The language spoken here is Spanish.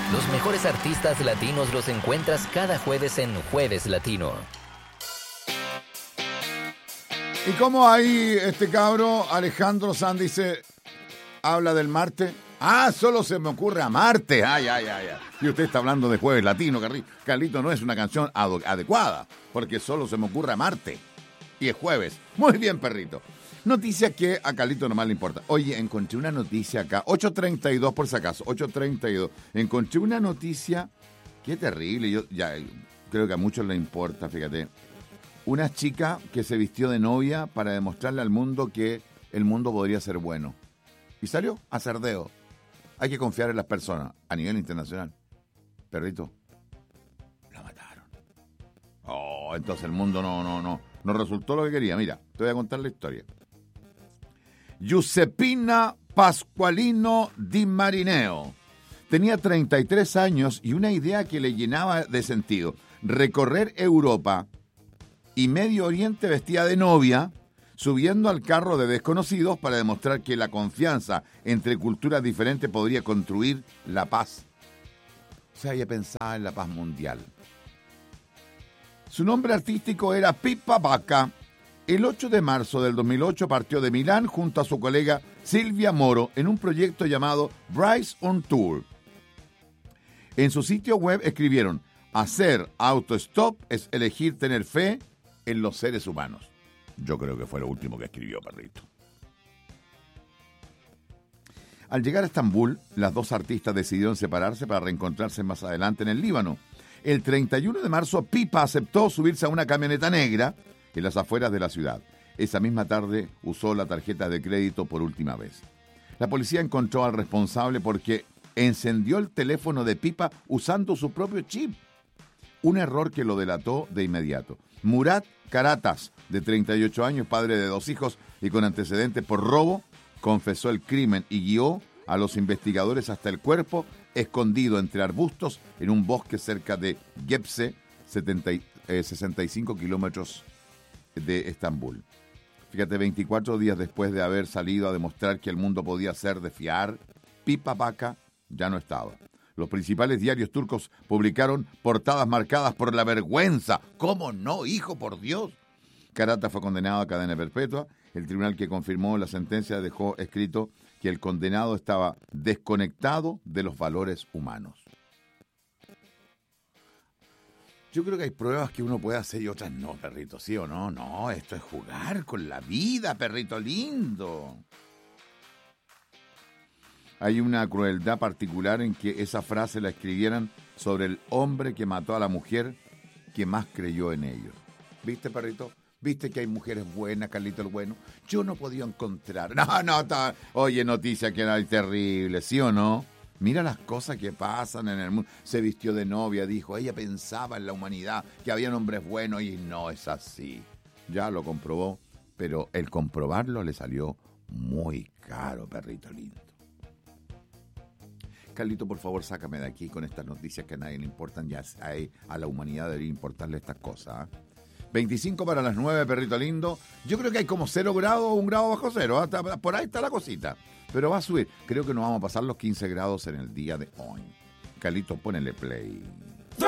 Los mejores artistas latinos los encuentras cada jueves en Jueves Latino. Y como ahí este cabro, Alejandro Sanz dice, habla del Marte. Ah, solo se me ocurre a Marte. Ay. Y usted está hablando de Jueves Latino, Carlito, no es una canción adecuada, porque solo se me ocurre a Marte. Y es jueves. Muy bien, perrito. Noticia que a Carlito nomás le importa. Oye, encontré una noticia acá, 8:32 por si acaso, 8:32. Encontré una noticia, qué terrible, yo ya creo que a muchos les importa, fíjate. Una chica que se vistió de novia para demostrarle al mundo que el mundo podría ser bueno. Y salió a cerdeo. Hay que confiar en las personas a nivel internacional. Perrito, la mataron. Oh, entonces el mundo no resultó lo que quería. Mira, te voy a contar la historia. Giuseppina Pasqualino Di Marineo tenía 33 años y una idea que le llenaba de sentido. Recorrer Europa y Medio Oriente vestida de novia, subiendo al carro de desconocidos para demostrar que la confianza entre culturas diferentes podría construir la paz. O sea, ella pensaba en la paz mundial. Su nombre artístico era Pippa Bacca. El 8 de marzo del 2008 partió de Milán junto a su colega Silvia Moro en un proyecto llamado Bryce on Tour. En su sitio web escribieron: hacer autostop es elegir tener fe en los seres humanos. Yo creo que fue lo último que escribió, perrito. Al llegar a Estambul, las dos artistas decidieron separarse para reencontrarse más adelante en el Líbano. El 31 de marzo, Pippa aceptó subirse a una camioneta negra en las afueras de la ciudad. Esa misma tarde usó la tarjeta de crédito por última vez. La policía encontró al responsable porque encendió el teléfono de Pippa usando su propio chip. Un error que lo delató de inmediato. Murat Karatas, de 38 años, padre de 2 hijos y con antecedentes por robo, confesó el crimen y guió a los investigadores hasta el cuerpo, escondido entre arbustos en un bosque cerca de Gebze, 65 kilómetros de Estambul. Fíjate, 24 días después de haber salido a demostrar que el mundo podía ser de fiar, Pippa Bacca ya no estaba. Los principales diarios turcos publicaron portadas marcadas por la vergüenza. ¿Cómo no, hijo, por Dios? Karata fue condenado a cadena perpetua. El tribunal que confirmó la sentencia dejó escrito que el condenado estaba desconectado de los valores humanos. Yo creo que hay pruebas que uno puede hacer y otras no, perrito, ¿sí o no? No, esto es jugar con la vida, perrito lindo. Hay una crueldad particular en que esa frase la escribieran sobre el hombre que mató a la mujer que más creyó en ellos. ¿Viste, perrito? ¿Viste que hay mujeres buenas, Carlito el bueno? Yo no podía encontrar. Oye, noticia que era terrible, ¿sí o no? Mira las cosas que pasan en el mundo. Se vistió de novia, dijo, ella pensaba en la humanidad, que habían hombres buenos y no es así. Ya lo comprobó, pero el comprobarlo le salió muy caro, perrito lindo. Carlito, por favor, sácame de aquí con estas noticias que a nadie le importan. Ya a la humanidad debería importarle estas cosas. 25 para las 9, perrito lindo. Yo creo que hay como 0 grados o 1 grado bajo cero. Por ahí está la cosita. Pero va a subir. Creo que nos vamos a pasar los 15 grados en el día de hoy. Carlito, ponele play.